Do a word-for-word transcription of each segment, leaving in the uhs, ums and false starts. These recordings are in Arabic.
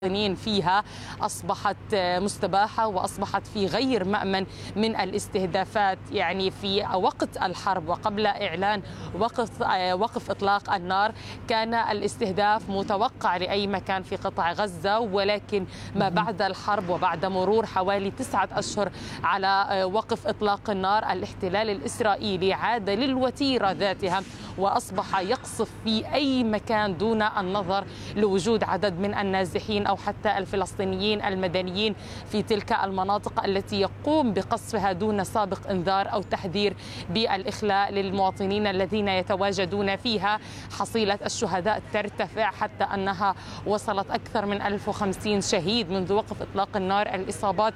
فيها أصبحت مستباحة وأصبحت في غير مأمن من الاستهدافات. يعني في وقت الحرب وقبل إعلان وقف وقف إطلاق النار كان الاستهداف متوقع لأي مكان في قطاع غزة، ولكن ما بعد الحرب وبعد مرور حوالي تسعة أشهر على وقف إطلاق النار الاحتلال الإسرائيلي عاد للوتيرة ذاتها وأصبح يقصف في أي مكان دون النظر لوجود عدد من النازحين أو حتى الفلسطينيين المدنيين في تلك المناطق التي يقوم بقصفها دون سابق إنذار أو تحذير بالإخلاء للمواطنين الذين يتواجدون فيها. حصيلة الشهداء ترتفع حتى أنها وصلت أكثر من ألف وخمسين شهيد منذ وقف إطلاق النار. الإصابات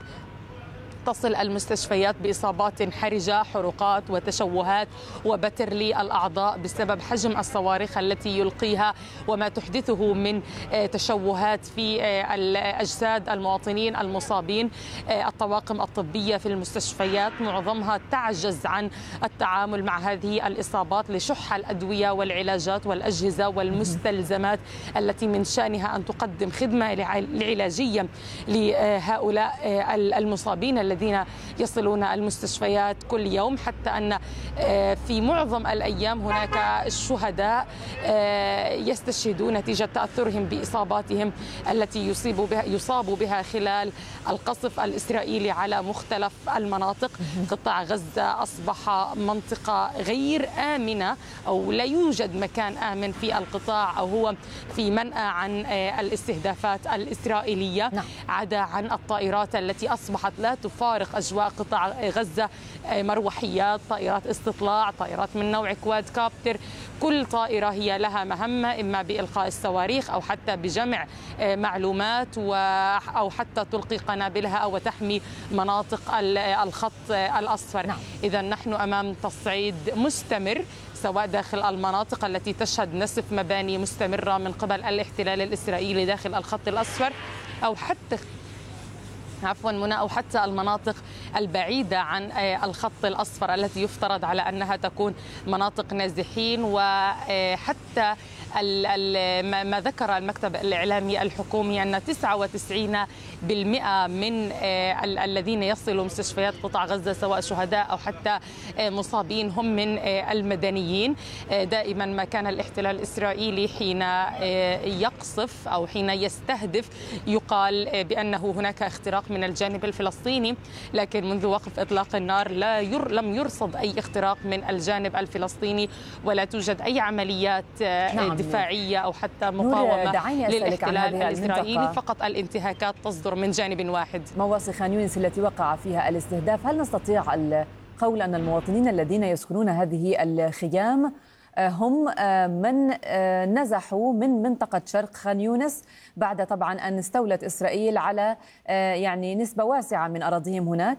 تصل المستشفيات بإصابات حرجة، حروقات وتشوهات وبتر للأعضاء بسبب حجم الصواريخ التي يلقيها وما تحدثه من تشوهات في أجساد المواطنين المصابين. الطواقم الطبية في المستشفيات معظمها تعجز عن التعامل مع هذه الإصابات لشح الأدوية والعلاجات والأجهزة والمستلزمات التي من شأنها أن تقدم خدمة علاجية لهؤلاء المصابين الذين يصلون المستشفيات كل يوم، حتى أن في معظم الأيام هناك شهداء يستشهدون نتيجة تأثرهم بإصاباتهم التي يصيب بها يصاب بها خلال القصف الإسرائيلي على مختلف المناطق. قطاع غزة أصبح منطقة غير آمنة أو لا يوجد مكان آمن في القطاع أو هو في منأى عن الاستهدافات الإسرائيلية، عدا عن الطائرات التي أصبحت لا تفارق أجواء قطاع غزة. مروحيات، طائرات استطلاع، طائرات من نوع كواد كابتر، كل طائرة هي لها مهمة إما بإلقاء الصواريخ أو حتى بجمع معلومات أو حتى تلقي قنابلها أو تحمي مناطق الخط الأصفر. نعم. إذا نحن أمام تصعيد مستمر سواء داخل المناطق التي تشهد نسف مباني مستمرة من قبل الاحتلال الإسرائيلي داخل الخط الأصفر أو حتى عفوا منى أو حتى المناطق البعيدة عن الخط الأصفر التي يفترض على أنها تكون مناطق نازحين. وحتى ما ذكر المكتب الإعلامي الحكومي أن تسعة وتسعين بالمئة من الذين يصلوا مستشفيات قطاع غزة سواء شهداء أو حتى مصابين هم من المدنيين. دائما ما كان الاحتلال الإسرائيلي حين يقصف أو حين يستهدف يقال بأنه هناك اختراق من الجانب الفلسطيني، لكن منذ وقف إطلاق النار لا ير لم يرصد أي اختراق من الجانب الفلسطيني ولا توجد أي عمليات نعم. دفاعية أو حتى مقاومة للاحتلال الإسرائيلي، فقط الانتهاكات تصدر من جانب واحد. مواصي خان يونس التي وقع فيها الاستهداف، هل نستطيع القول أن المواطنين الذين يسكنون هذه الخيام هم من نزحوا من منطقة شرق خان يونس بعد طبعا أن استولت إسرائيل على يعني نسبة واسعة من أراضيهم هناك؟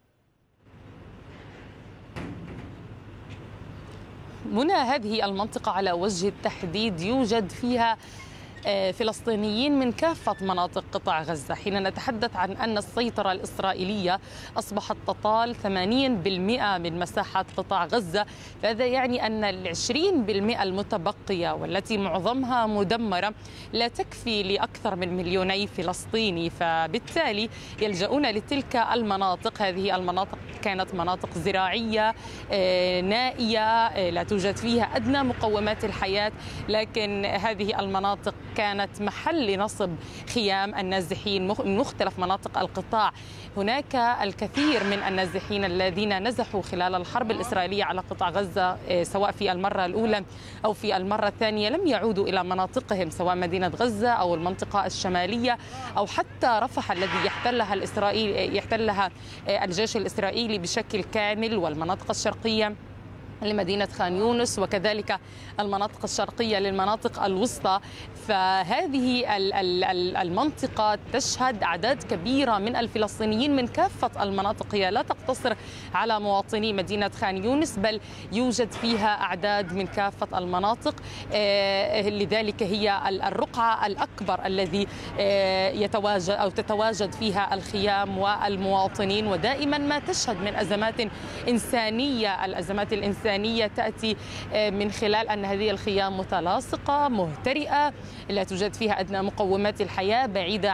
منى، هذه المنطقة على وجه التحديد يوجد فيها فلسطينيين من كافة مناطق قطاع غزة. حين نتحدث عن أن السيطرة الإسرائيلية أصبحت تطال ثمانين بالمئة من مساحة قطاع غزة، فهذا يعني أن العشرين بالمئة المتبقية والتي معظمها مدمرة لا تكفي لأكثر من مليوني فلسطيني، فبالتالي يلجؤون لتلك المناطق. هذه المناطق كانت مناطق زراعية نائية لا توجد فيها أدنى مقومات الحياة، لكن هذه المناطق كانت محل لنصب خيام النازحين من مختلف مناطق القطاع. هناك الكثير من النازحين الذين نزحوا خلال الحرب الإسرائيلية على قطاع غزة سواء في المرة الأولى أو في المرة الثانية لم يعودوا إلى مناطقهم سواء مدينة غزة أو المنطقة الشمالية أو حتى رفح الذي يحتلها الإسرائيل يحتلها الجيش الإسرائيلي بشكل كامل، والمناطق الشرقية لمدينة خان يونس وكذلك المناطق الشرقية للمناطق الوسطى. فهذه المنطقة تشهد أعداد كبيرة من الفلسطينيين من كافة المناطق، هي لا تقتصر على مواطني مدينة خان يونس بل يوجد فيها أعداد من كافة المناطق. لذلك هي الرقعة الأكبر الذي يتواجد أو تتواجد فيها الخيام والمواطنين، ودائما ما تشهد من أزمات إنسانية. الأزمات الإنسانية تأتي من خلال أن هذه الخيام متلاصقة مهترئة لا توجد فيها أدنى مقومات الحياة، بعيدة